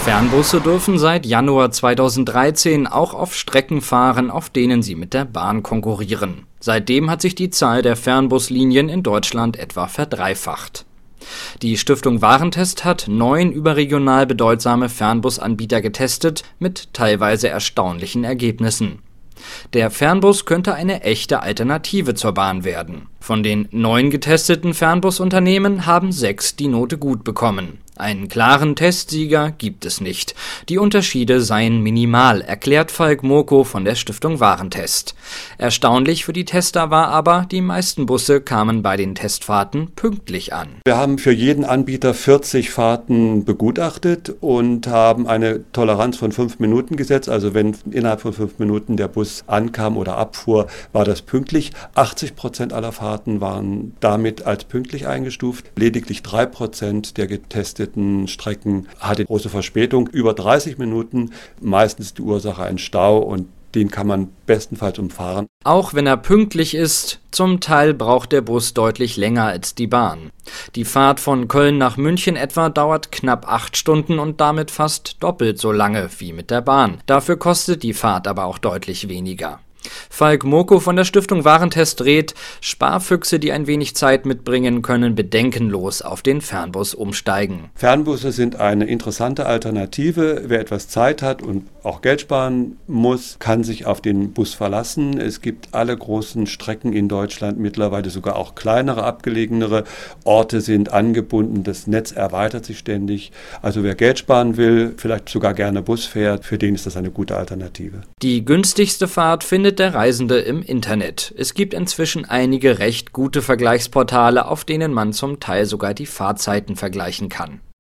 Fernbusse dürfen seit Januar 2013 auch auf Strecken fahren, auf denen sie mit der Bahn konkurrieren. Seitdem hat sich die Zahl der Fernbuslinien in Deutschland etwa verdreifacht. Die Stiftung Warentest hat 9 überregional bedeutsame Fernbusanbieter getestet, mit teilweise erstaunlichen Ergebnissen. Der Fernbus könnte eine echte Alternative zur Bahn werden. Von den 9 getesteten Fernbusunternehmen haben 6 die Note gut bekommen. Einen klaren Testsieger gibt es nicht. Die Unterschiede seien minimal, erklärt Falk Murko von der Stiftung Warentest. Erstaunlich für die Tester war aber, die meisten Busse kamen bei den Testfahrten pünktlich an. Wir haben für jeden Anbieter 40 Fahrten begutachtet und haben eine Toleranz von 5 Minuten gesetzt. Also wenn innerhalb von 5 Minuten der Bus ankam oder abfuhr, war das pünktlich. 80% aller Fahrten waren damit als pünktlich eingestuft. Lediglich 3% der getesteten Strecken hatte große Verspätung. Über 30 Minuten, meistens die Ursache ein Stau, und den kann man bestenfalls umfahren. Auch wenn er pünktlich ist, zum Teil braucht der Bus deutlich länger als die Bahn. Die Fahrt von Köln nach München etwa dauert knapp 8 Stunden und damit fast doppelt so lange wie mit der Bahn. Dafür kostet die Fahrt aber auch deutlich weniger. Falk Murko von der Stiftung Warentest rät, Sparfüchse, die ein wenig Zeit mitbringen, können bedenkenlos auf den Fernbus umsteigen. Fernbusse sind eine interessante Alternative. Wer etwas Zeit hat und auch Geld sparen muss, kann sich auf den Bus verlassen. Es gibt alle großen Strecken in Deutschland, mittlerweile sogar auch kleinere, abgelegenere Orte sind angebunden. Das Netz erweitert sich ständig. Also wer Geld sparen will, vielleicht sogar gerne Bus fährt, für den ist das eine gute Alternative. Die günstigste Fahrt findet der Reisende im Internet. Es gibt inzwischen einige recht gute Vergleichsportale, auf denen man zum Teil sogar die Fahrzeiten vergleichen kann.